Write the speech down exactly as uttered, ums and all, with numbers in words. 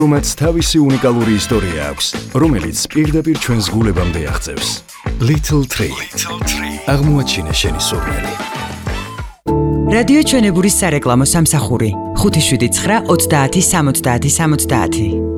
რომელმაც თავისი უნიკალური ისტორია აქვს, რომელიც პირდაპირ ჩვენს გულებამდე აღწევს. Little Tree. აღმოაჩინე შენი სურნელი. რადიო ჩვენებურის სარეკლამო სამსახური ხუთი შვიდი ცხრა ოცდაათი სამოცდაათი სამოცდაათი